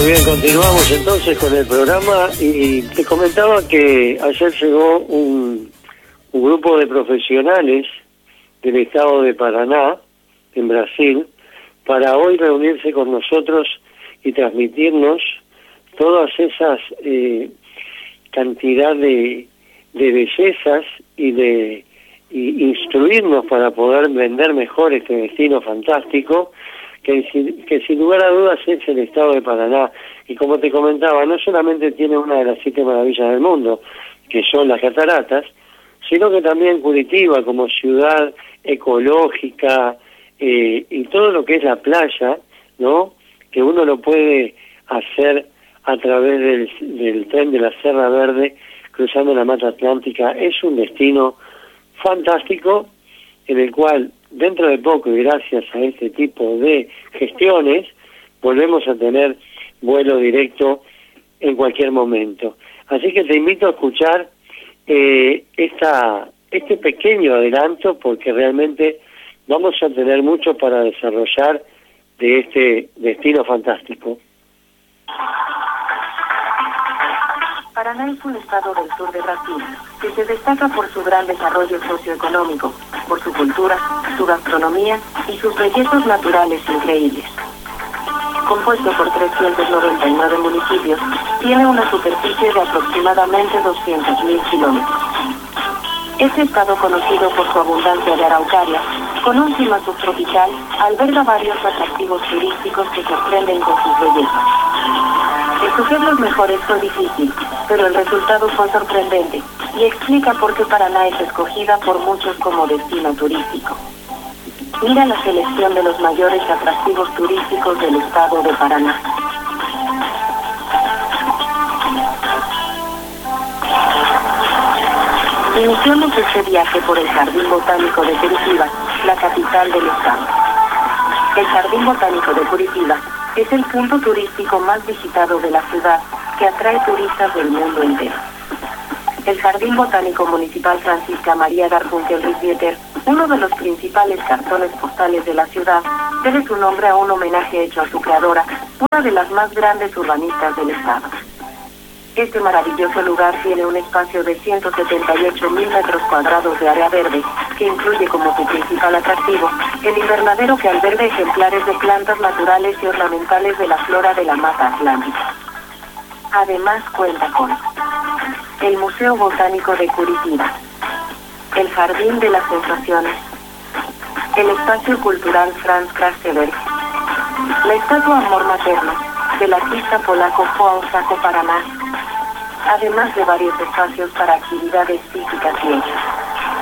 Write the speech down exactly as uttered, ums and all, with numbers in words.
Muy bien, continuamos entonces con el programa y te comentaba que ayer llegó un, un grupo de profesionales del estado de Paraná, en Brasil, para hoy reunirse con nosotros y transmitirnos todas esas eh, cantidad de, de bellezas y de y instruirnos para poder vender mejor este destino fantástico que, que sin lugar a dudas es el estado de Paraná. Y como te comentaba, no solamente tiene una de las siete maravillas del mundo, que son las cataratas, sino que también Curitiba como ciudad ecológica eh, y todo lo que es la playa, ¿no? Que uno lo puede hacer a través del, del tren de la Serra Verde, cruzando la Mata Atlántica. Es un destino fantástico en el cual dentro de poco y gracias a este tipo de gestiones volvemos a tener vuelo directo en cualquier momento. Así que te invito a escuchar eh, esta este pequeño adelanto porque realmente vamos a tener mucho para desarrollar de este destino fantástico. Paraná es un estado del sur de Brasil que se destaca por su gran desarrollo socioeconómico, por su cultura, su gastronomía y sus bellezas naturales increíbles. Compuesto por trescientos noventa y nueve municipios, tiene una superficie de aproximadamente doscientos mil kilómetros. Este estado, conocido por su abundancia de araucaria, con un clima subtropical, alberga varios atractivos turísticos que sorprenden con sus bellezas. Escoger los mejores fue difícil, pero el resultado fue sorprendente y explica por qué Paraná es escogida por muchos como destino turístico. Mira la selección de los mayores atractivos turísticos del estado de Paraná. Iniciamos este viaje por el Jardín Botánico de Curitiba, la capital del estado. El Jardín Botánico de Curitiba es el punto turístico más visitado de la ciudad, que atrae turistas del mundo entero. El Jardín Botánico Municipal Francisca María Garfunkel Rivieter, uno de los principales cartones postales de la ciudad, debe su nombre a un homenaje hecho a su creadora, una de las más grandes urbanistas del estado. Este maravilloso lugar tiene un espacio de ciento setenta y ocho mil metros cuadrados de área verde, que incluye como su principal atractivo el invernadero que alberga ejemplares de plantas naturales y ornamentales de la flora de la Mata Atlántica. Además cuenta con el Museo Botánico de Curitiba, el Jardín de las Sensaciones, el Espacio Cultural Franz Kraftwerk, la Estatua Amor Materno del artista polaco João Saco Paraná, además de varios espacios para actividades físicas y hechas.